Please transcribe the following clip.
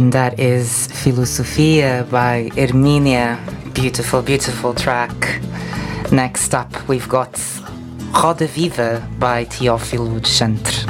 And that is Filosofia by Erminia. Beautiful, beautiful track. Next up, we've got Roda Viva by Teófilo Chantre.